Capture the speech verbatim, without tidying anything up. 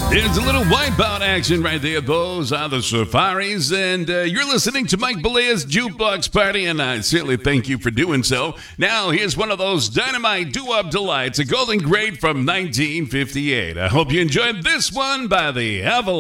There's a little wipeout action right there. Those are the Safaris, and uh, you're listening to Mike Belea's Jukebox Party, and I certainly thank you for doing so. Now, here's one of those dynamite doo-wop delights, a golden great from nineteen fifty-eight. I hope you enjoyed this one by the Avalanche.